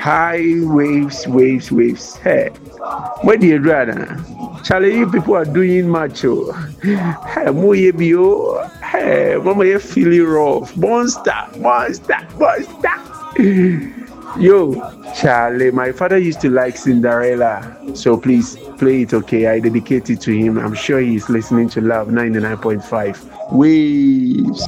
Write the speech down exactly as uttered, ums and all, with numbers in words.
High waves, waves, waves. Hey, where do you run? Charlie, you people are doing much. Oh. Hey, Moye Bio. Hey, Mama, you feeling rough. Monster, monster, monster. Yo, Charlie, my father used to like Cinderella. So please play it, okay? I dedicate it to him. I'm sure he's listening to Love ninety-nine point five. Waves.